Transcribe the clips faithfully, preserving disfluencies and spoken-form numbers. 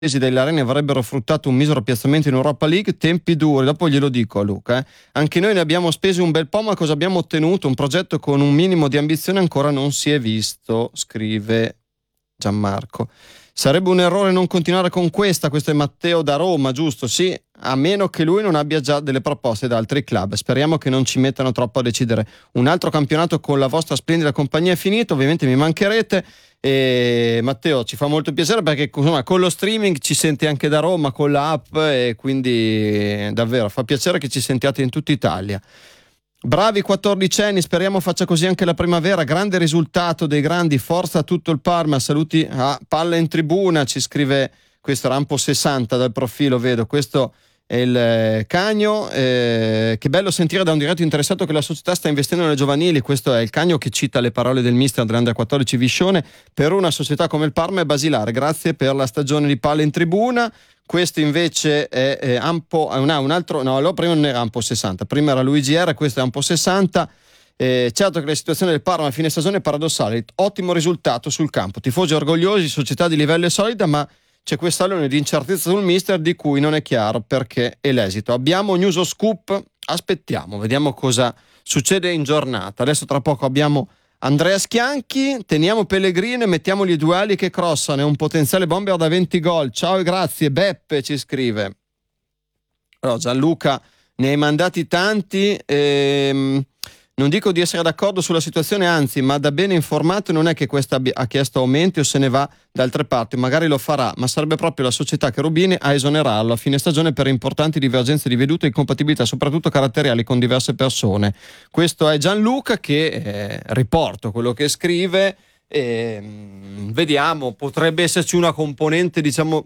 dell'Arena avrebbero fruttato un misero piazzamento in Europa League, tempi duri, dopo glielo dico a Luca, eh. Anche noi ne abbiamo spesi un bel po', ma cosa abbiamo ottenuto? Un progetto con un minimo di ambizione ancora non si è visto, scrive Gianmarco. Sarebbe un errore non continuare con questa, questo è Matteo da Roma, giusto? Sì, a meno che lui non abbia già delle proposte da altri club. Speriamo che non ci mettano troppo a decidere. Un altro campionato con la vostra splendida compagnia è finito, ovviamente mi mancherete. E Matteo, ci fa molto piacere perché insomma, con lo streaming ci senti anche da Roma, con l'app, e quindi davvero fa piacere che ci sentiate in tutta Italia. Bravi quattordicenni, speriamo faccia così anche la primavera. Grande risultato dei grandi, forza a tutto il Parma. Saluti a Palla in Tribuna, ci scrive questo Rampo sessanta dal profilo, vedo. Questo è il Cagno. Eh, che bello sentire da un diretto interessato che la società sta investendo nelle giovanili. Questo è il Cagno che cita le parole del mister dell'Under quattordici Viscione. Per una società come il Parma è basilare. Grazie per la stagione di Palla in Tribuna. Questo invece è, è Ampo, no, un altro, no, allora prima non era Ampo sessanta, prima era Luigi R, questo è Ampo sessanta. Eh, certo che la situazione del Parma a fine stagione è paradossale, ottimo risultato sul campo, tifosi orgogliosi, società di livello solida, ma c'è quest'alone di incertezza sul mister di cui non è chiaro perché è l'esito. Abbiamo news o scoop, aspettiamo, vediamo cosa succede in giornata. Adesso tra poco abbiamo Andrea Schianchi, teniamo Pellegrini e mettiamogli due ali che crossano, è un potenziale bomber da venti gol. Ciao e grazie. Beppe ci scrive. Allora, Gianluca, ne hai mandati tanti, ehm, non dico di essere d'accordo sulla situazione, anzi, ma da bene informato non è che questa ha chiesto aumenti o se ne va da altre parti, magari lo farà, ma sarebbe proprio la società Cherubini a esonerarlo a fine stagione per importanti divergenze di vedute e incompatibilità, soprattutto caratteriali con diverse persone. Questo è Gianluca che eh, riporto quello che scrive e mh, vediamo, potrebbe esserci una componente diciamo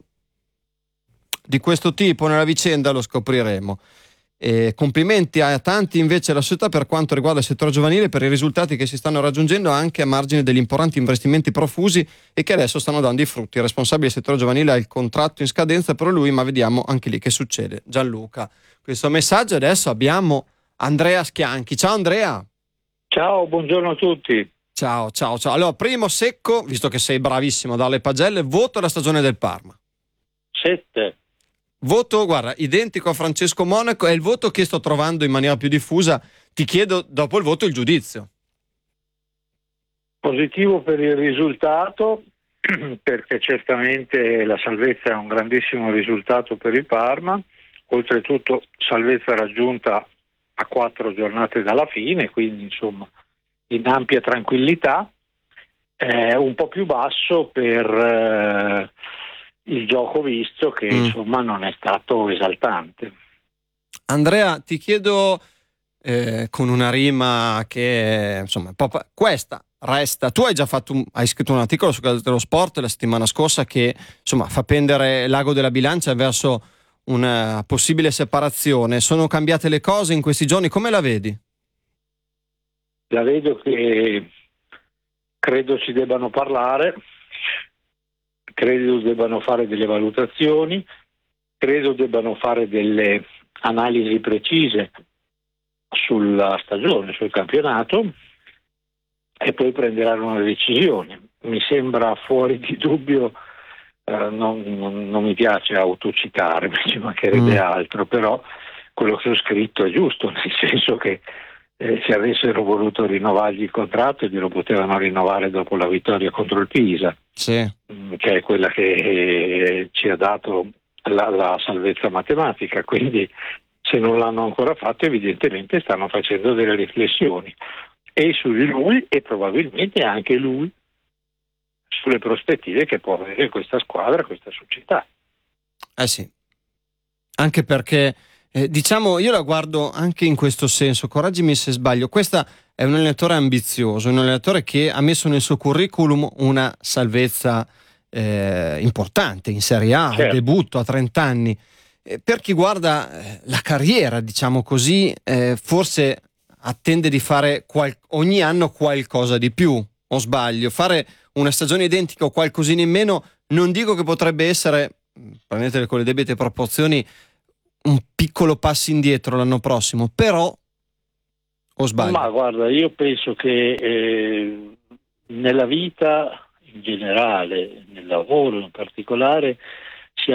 di questo tipo nella vicenda, lo scopriremo. E complimenti a tanti invece alla società per quanto riguarda il settore giovanile per i risultati che si stanno raggiungendo anche a margine degli importanti investimenti profusi e che adesso stanno dando i frutti. Il responsabile del settore giovanile ha il contratto in scadenza per lui, ma vediamo anche lì che succede. Gianluca, questo messaggio. Adesso abbiamo Andrea Schianchi. Ciao Andrea. Ciao, buongiorno a tutti. Ciao, ciao, ciao. Allora, primo secco, visto che sei bravissimo dalle pagelle, voto alla stagione del Parma. Sette. Voto, guarda, identico a Francesco Monaco, è il voto che sto trovando in maniera più diffusa. Ti chiedo dopo il voto il giudizio. Positivo per il risultato, perché certamente la salvezza è un grandissimo risultato per il Parma, oltretutto salvezza raggiunta a quattro giornate dalla fine, quindi insomma in ampia tranquillità. Eh, un po' più basso per eh, il gioco visto che mm. insomma non è stato esaltante. Andrea, ti chiedo eh, con una rima che insomma questa resta, tu hai già fatto un, hai scritto un articolo su Gazzetta dello Sport la settimana scorsa che insomma fa pendere l'ago della bilancia verso una possibile separazione. Sono cambiate le cose in questi giorni, come la vedi? La vedo che credo si debbano parlare, credo debbano fare delle valutazioni, credo debbano fare delle analisi precise sulla stagione, sul campionato e poi prenderanno una decisione. Mi sembra fuori di dubbio, eh, non, non, non mi piace autocitare, ci mancherebbe mm. altro, però quello che ho scritto è giusto, nel senso che Eh, se avessero voluto rinnovargli il contratto glielo potevano rinnovare dopo la vittoria contro il Pisa, sì. che è quella che eh, ci ha dato la, la salvezza matematica, quindi se non l'hanno ancora fatto evidentemente stanno facendo delle riflessioni e su di lui e probabilmente anche lui sulle prospettive che può avere questa squadra, questa società. Eh sì, anche perché Eh, diciamo, io la guardo anche in questo senso, correggimi se sbaglio, questa è un allenatore ambizioso, un allenatore che ha messo nel suo curriculum una salvezza eh, importante in Serie A, certo. Il debutto a trenta anni. Eh, per chi guarda eh, la carriera, diciamo così, eh, forse attende di fare qual- ogni anno qualcosa di più, o sbaglio? Fare una stagione identica o qualcosina in meno, non dico che potrebbe essere, prendetele con le debite proporzioni, un piccolo passo indietro l'anno prossimo, però o sbaglio? Ma guarda, io penso che eh, nella vita in generale, nel lavoro in particolare,